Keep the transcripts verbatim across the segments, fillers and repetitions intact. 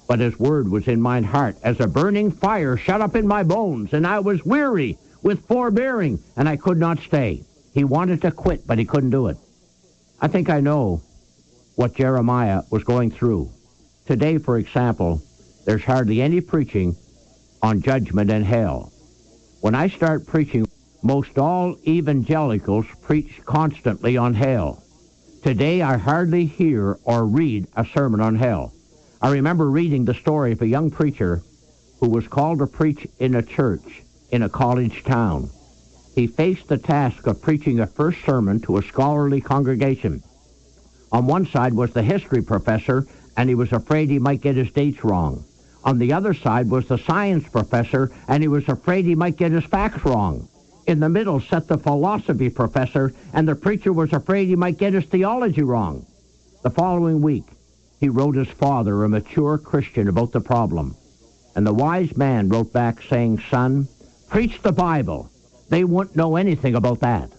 But his word was in mine heart, as a burning fire shut up in my bones, and I was weary with forbearing, and I could not stay. He wanted to quit, but he couldn't do it. I think I know what Jeremiah was going through. Today, for example, there's hardly any preaching on judgment and hell. When I start preaching, most all evangelicals preach constantly on hell. Today, I hardly hear or read a sermon on hell. I remember reading the story of a young preacher who was called to preach in a church in a college town. He faced the task of preaching a first sermon to a scholarly congregation. On one side was the history professor, and he was afraid he might get his dates wrong. On the other side was the science professor, and he was afraid he might get his facts wrong. In the middle sat the philosophy professor, and the preacher was afraid he might get his theology wrong. The following week, he wrote his father, a mature Christian, about the problem. And the wise man wrote back saying, "Son, preach the Bible. They won't know anything about that."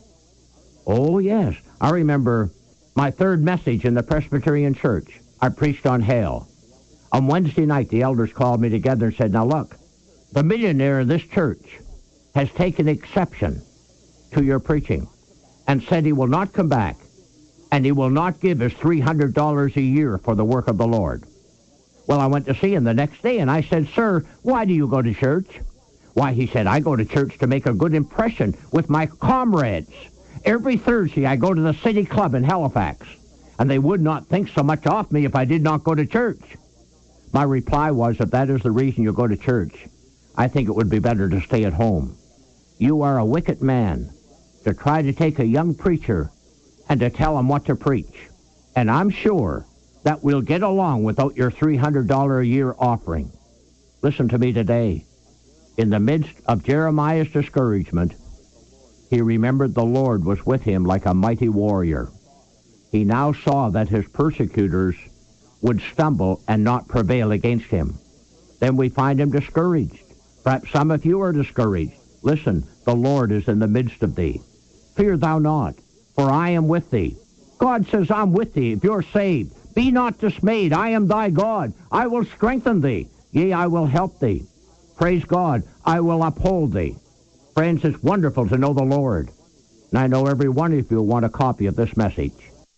Oh, yes. I remember my third message in the Presbyterian Church. I preached on hell. On Wednesday night, the elders called me together and said, "Now look, the millionaire in this church has taken exception to your preaching and said he will not come back and he will not give us three hundred dollars a year for the work of the Lord." Well, I went to see him the next day, and I said, "Sir, why do you go to church?" "Why," he said, "I go to church to make a good impression with my comrades. Every Thursday I go to the City Club in Halifax, and they would not think so much of me if I did not go to church." My reply was, if that is the reason you go to church, I think it would be better to stay at home. You are a wicked man to try to take a young preacher and to tell him what to preach. And I'm sure that we'll get along without your three hundred dollars a year offering. Listen to me today. In the midst of Jeremiah's discouragement, he remembered the Lord was with him like a mighty warrior. He now saw that his persecutors would stumble and not prevail against him. Then we find him discouraged. Perhaps some of you are discouraged. Listen, the Lord is in the midst of thee. Fear thou not, for I am with thee. God says, I'm with thee if you're saved. Be not dismayed. I am thy God. I will strengthen thee. Yea, I will help thee. Praise God. I will uphold thee. Friends, it's wonderful to know the Lord. And I know every one of you will want a copy of this message.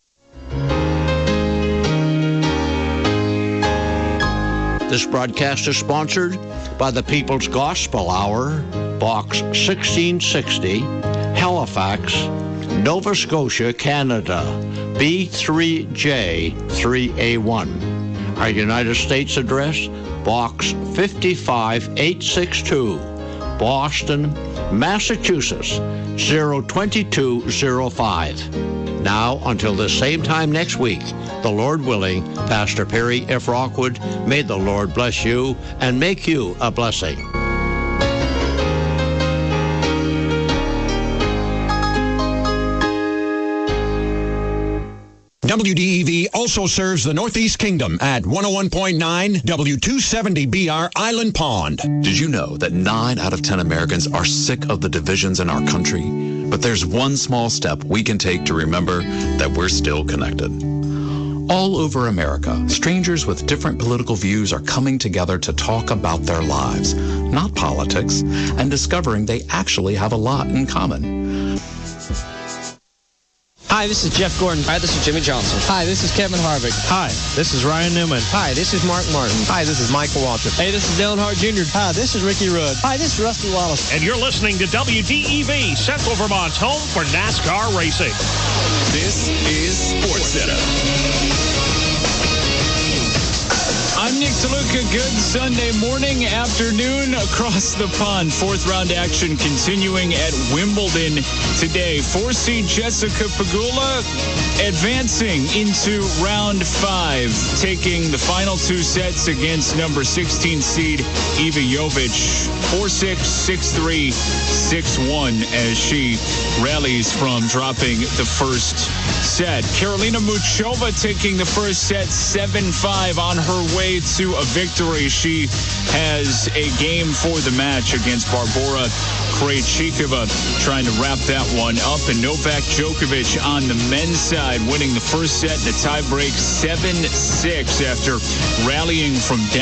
This broadcast is sponsored by the People's Gospel Hour, Box sixteen sixty, Halifax, Nova Scotia, Canada, B three J three A one. Our United States address, Box five eight six two, Boston, Massachusetts, zero two two zero five. Now, until the same time next week, the Lord willing, Pastor Perry F. Rockwood, may the Lord bless you and make you a blessing. W D E V also serves the Northeast Kingdom at one oh one point nine W two seventy B R Island Pond. Did you know that nine out of ten Americans are sick of the divisions in our country? But there's one small step we can take to remember that we're still connected. All over America, strangers with different political views are coming together to talk about their lives, not politics, and discovering they actually have a lot in common. Hi, this is Jeff Gordon. Hi, this is Jimmy Johnson. Hi, this is Kevin Harvick. Hi, this is Ryan Newman. Hi, this is Mark Martin. Hi, this is Michael Waltrip. Hey, this is Dale Hart Junior Hi, this is Ricky Rudd. Hi, this is Rusty Wallace. And you're listening to W D E V, Central Vermont's home for NASCAR racing. This is SportsCenter. I'm Nick DeLuca. Good Sunday morning, afternoon across the pond. Fourth round action continuing at Wimbledon today. Four seed Jessica Pegula advancing into round five, taking the final two sets against number sixteen seed Iva Jovic. four six, six three, six one as she rallies from dropping the first set. Karolina Muchova taking the first set seven five on her way to a victory. She has a game for the match against Barbora Krejcikova, trying to wrap that one up. And Novak Djokovic on the men's side winning the first set in a tiebreak seven six after rallying from down.